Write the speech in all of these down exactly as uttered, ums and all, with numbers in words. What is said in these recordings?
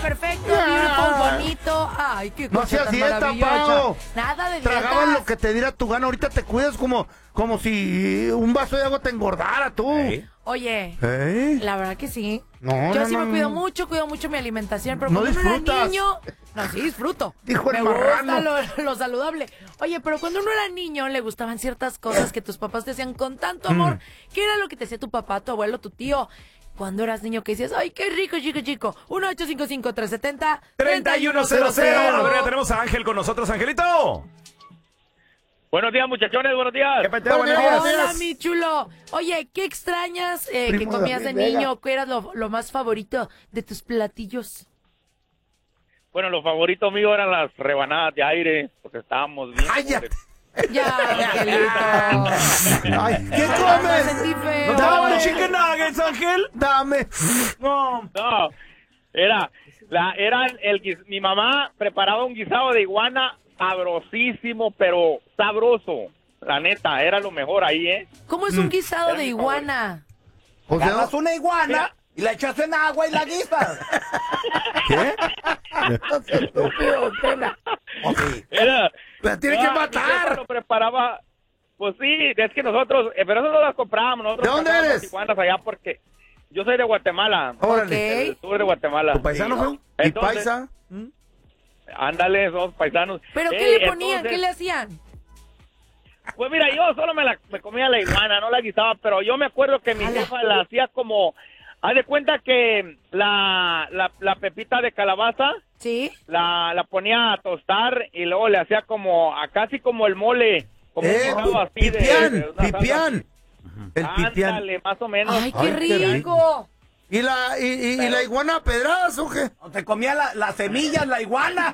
perfecto, beautiful, bonito. Ay, qué No cosa hacías tan dieta, maravillosa. Pao. Nada de dieta. Tragabas lo que te diera tu gana. Ahorita te cuidas como, como si un vaso de agua te engordara tú. ¿Eh? Oye, ¿Eh? la verdad que sí. No, Yo no, sí no, me cuido no. mucho, cuido mucho mi alimentación, pero No cuando uno era disfrutas. niño, no, sí disfruto. Dijo el me gusta marrano. lo, lo saludable. Oye, pero cuando uno era niño le gustaban ciertas cosas que tus papás te hacían con tanto amor. Mm. ¿Qué era lo que te hacía tu papá, tu abuelo, tu tío? Cuando eras niño que decías, ay, qué rico, chico, chico. uno ocho cinco cinco, tres siete cero, treinta y uno cero cero. A ver, ya tenemos a Ángel con nosotros. Angelito. Buenos días, muchachones, buenos días. ¿Qué peteo? Buenos días. Hola, mi chulo. Oye, ¿qué extrañas eh, que Primo comías de David Vega. niño? ¿Qué era lo, lo más favorito de tus platillos? Bueno, los favoritos míos eran las rebanadas de aire, porque estábamos bien. ¡Cállate! Ya, Angelito. Ay, ¿qué Me comes? sentí feo. ¿No te daban Dame. chicken nuggets, Ángel? Dame. No. No, era, la, eran el, guis- mi mamá preparaba un guisado de iguana sabrosísimo, pero sabroso. La neta, era lo mejor ahí, ¿eh? ¿Cómo es un guisado Era de mi iguana? O sea, Agarras una iguana Mira. y la echas en agua y la guisas. ¿qué? Estúpido, pena. Era, La tiene que ah, mi jefa matar. lo preparaba, pues sí, es que nosotros, eh, pero eso no las comprábamos. Nosotros ¿De dónde comprábamos eres? iguanas allá porque yo soy de Guatemala, Órale. del sur de Guatemala. ¿Tu paisano, Sí. feo? ¿Y Entonces, paisa? Ándale, somos paisanos. ¿Pero qué Ey, le ponían? entonces, ¿Qué le hacían? Pues mira, yo solo me, la, me comía la iguana, no la guisaba, pero yo me acuerdo que mi Ala. jefa la hacía como... Haz de cuenta que la, la, la pepita de calabaza ¿Sí? la, la ponía a tostar y luego le hacía como, a casi como el mole, como un Eh, guisado así de- pipián, de una salsa. pipián. El pipián. Ándale, más o menos. ¡Ay, qué Ay, qué rico! ¿Y la, y, y- y Pero- la iguana a pedradas o qué? O te comía la- las semillas, la iguana.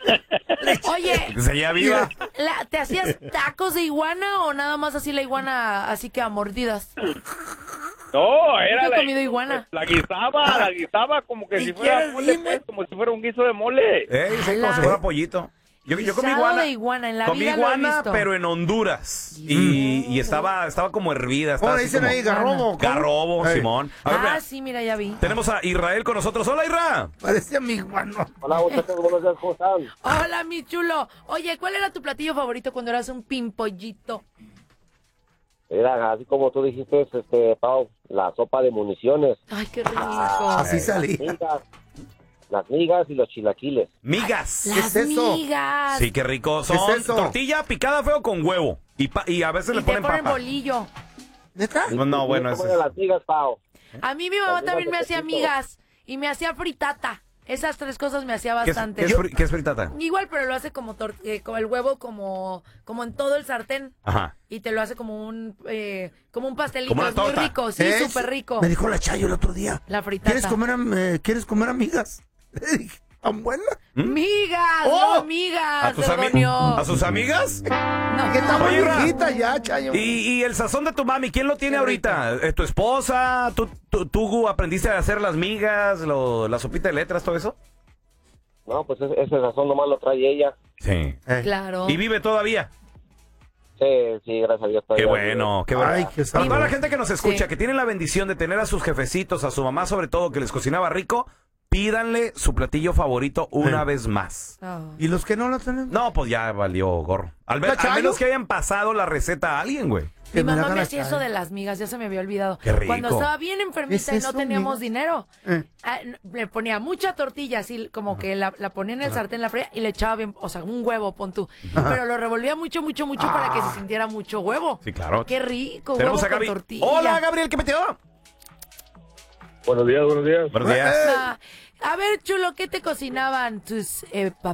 Oye, Seguía viva. la- ¿te hacías tacos de iguana o nada más así la iguana, así que a mordidas? No, era Nunca he la, comido iguana. la guisaba, la guisaba como que ¿Y si fuera quieres, mole, dime? pues, como si fuera un guiso de mole. Ey, sí, como Ala. si fuera pollito. Yo, yo comí Guisado iguana. de iguana, en la comí vida lo he iguana, visto. pero en Honduras. Y, y estaba, estaba como hervida. Estaba ¿Cómo le así dicen como- ahí? ¿Garrobo? ¿Cómo? Garrobo, Ey, Simón. A ver, Ah, vea, sí, mira, ya vi. tenemos a Israel con nosotros. Hola, Isra. Parecía mi iguana. Hola, muchachos, buenos días, ¿cómo están? Hola, mi chulo. Oye, ¿cuál era tu platillo favorito cuando eras un pimpollito? Mira, así como tú dijiste, este, Pau, la sopa de municiones, Ay, qué rico. Así salí. migas, las migas y los chilaquiles. Migas. Las ¿Qué es eso? migas. Sí, qué rico. ¿Qué Son es eso? tortilla picada feo con huevo. Y, pa- y a veces Y le te ponen ponen papa. bolillo. ¿Neta? No, no, bueno, ¿Cómo eso eran es... las migas, Pau? A mí mi mamá Las también me migas de hacía poquito. migas y me hacía fritata. Esas tres cosas me hacía ¿Qué es, bastante. qué es fri- qué es fritata? Igual, pero lo hace como, tor- eh, como el huevo, como, como en todo el sartén. Ajá. Y te lo hace como un, eh, como un pastelito. Como una Es muy torta. rico, sí, Es- súper rico. Me dijo la Chayo el otro día. La fritata. ¿Quieres comer, am- eh, ¿quieres comer amigas? Le dije, ¿tan buena? ¡Migas! ¡Oh! ¡No, migas! ¿A tus, ami- Cerdonio! ¿A sus amigas? No. Que está muy Oye, Ra. viejita ya, Chayo. ¿Y, y el sazón de tu mami, quién lo tiene Qué ahorita? ¿Es tu esposa? ¿Tú, tú, tú aprendiste a hacer las migas, lo- la sopita de letras, todo eso? No, pues ese, ese sazón nomás lo trae ella. Sí. Eh, Claro. ¿Y vive todavía? Sí, sí, gracias a Dios. Qué todavía bueno, qué bueno. Ay, qué Para toda la sabroso. gente que nos escucha, Sí. que tiene la bendición de tener a sus jefecitos, a su mamá sobre todo, que les cocinaba rico, pídanle su platillo favorito una Sí. vez más. Oh. ¿Y los que no lo tenemos? No, pues ya valió gorro. Al, ve- ¿La al Chayo? menos que hayan pasado la receta a alguien, güey. Que Mi me la mamá haga me la hacía eso Chayo. de las migas, ya se me había olvidado. Qué rico. Cuando estaba bien ¿Qué enfermita es y no eso, teníamos miga? dinero, Eh. ah, n- le ponía mucha tortilla, así como que la, la ponía en el sartén, la freía y le echaba bien, o sea, un huevo, pon tú. Pero lo revolvía mucho, mucho, mucho para que se sintiera mucho huevo. Sí, claro. Qué rico, Tenemos huevo a Gaby. con tortilla. Hola, Gabriel, ¿qué metió? Buenos días, buenos días. Buenos días. Ah, a ver, chulo, ¿qué te cocinaban tus eh,